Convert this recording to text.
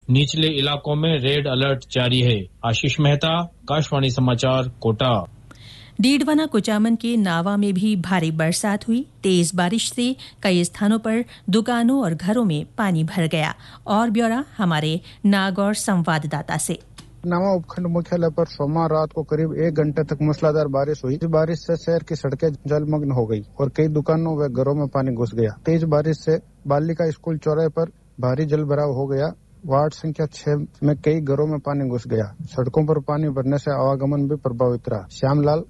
निचले इलाकों में रेड अलर्ट जारी है। आशीष मेहता, आकाशवाणी समाचार, कोटा। डीडवाना कुचामन के नावा में भी भारी बरसात हुई। तेज बारिश से कई स्थानों पर दुकानों और घरों में पानी भर गया। और ब्यौरा हमारे नागौर संवाददाता से। नावा उपखंड मुख्यालय पर सोमवार रात को करीब 1 घंटे तक मूसलाधार बारिश हुई। इस बारिश से शहर की सड़कें जलमग्न हो गई और कई दुकानों व घरों में पानी घुस गया। तेज बारिश से बालिका स्कूल चौराहे पर भारी जल भराव हो गया। वार्ड संख्या 6 में कई घरों में पानी घुस गया। सड़कों पर पानी भरने से आवागमन भी प्रभावित रहा। श्यामलाल,